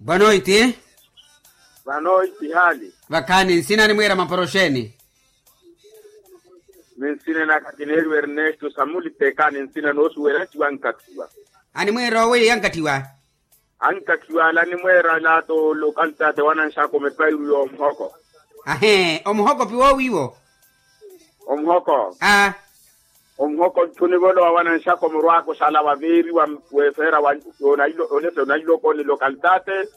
Bonoiti? Bonoiti hali. Vakani sina ni mwera maporosheni. Nsine na kakineru Ernesto Samuli tekani nsine nosu werachi wankatiwa. Ani mwera wele yankatiwa? Ankakiwa la ni mwera la to lokalita te wananshako mepairu yo omhoko. Ahe, omhoko piwo wiwo? Omhoko. Omhoko tunibolo wa wananshako mruako shala waviri wa wefera wa onese koni lokalitate.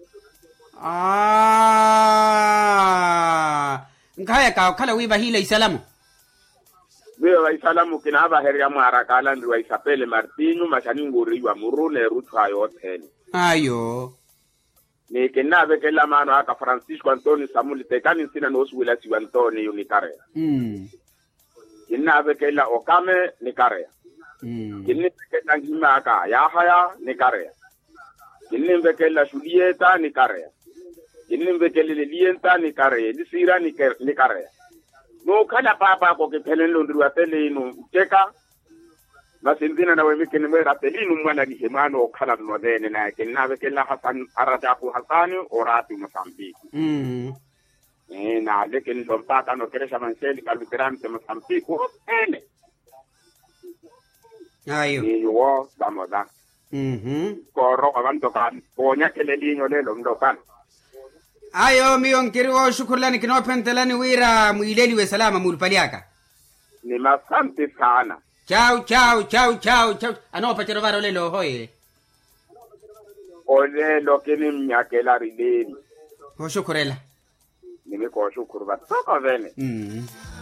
Nkaya ka kala wiba hile isalamu? Wiba wa isalamu kinaba heria mwarakala ndi wa isapele Martinu mashani nguri wa murune rutu hayo hoteli. Ayo. Ni kenabe kela mano haka Francisco Antonio Samuli tekani nsina nosu wila si Antonio nikarea. Kenabe kela Okame nikarea. Kenabe kela Ngima aka Yahaya nikarea. Kenabe kela Julieta nikarea. Kenabe kela Lilienta nikarea. Lisira nikarea. No kana papa ko ke pelelo ndruwa tele ino teka. Masindina na wemi kenimera pelinu mwana ni hemano okala nwodene na kenabe kela Hassan Arajaku Hassani orati Mozambique. Na lekin lompata no keresha manseli kaluterante Mozambique ene. Ayo. Ni yo bamoda. Koro abantu kan konya keleliño lelo ndokan. Ayo miyo nkiriwo shukurlani kinopentelani wira mwileli we salama mulpaliaka. Ni masante sana. Ciao. Anopa cherovaro lelo hoye. Ole lo kini mnyakela rileni. Ho shukurela. Nimeko shukuru batoko vene.